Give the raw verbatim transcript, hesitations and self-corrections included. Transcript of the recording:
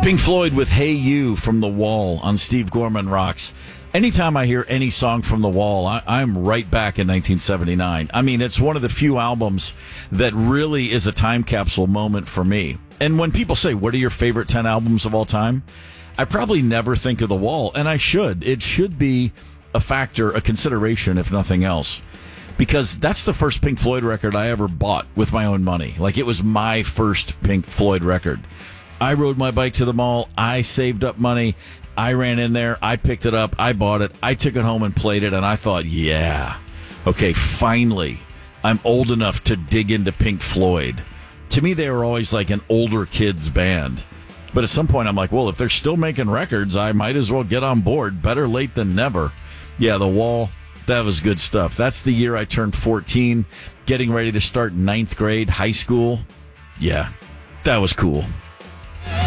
Pink Floyd with Hey You from The Wall on Steve Gorman Rocks. Anytime I hear any song from The Wall, I, I'm right back in nineteen seventy-nine. I mean, it's one of the few albums that really is a time capsule moment for me. And when people say, what are your favorite ten albums of all time? I probably never think of The Wall, and I should. It should be a factor, a consideration, if nothing else. Because that's the first Pink Floyd record I ever bought with my own money. Like, it was my first Pink Floyd record. I rode my bike to the mall. I saved up money. I ran in there. I picked it up. I bought it. I took it home and played it. And I thought, yeah, okay, finally, I'm old enough to dig into Pink Floyd. To me, they were always like an older kid's band. But at some point, I'm like, well, if they're still making records, I might as well get on board. Better late than never. Yeah, The Wall, that was good stuff. That's the year I turned fourteen, getting ready to start ninth grade high school. Yeah, that was cool.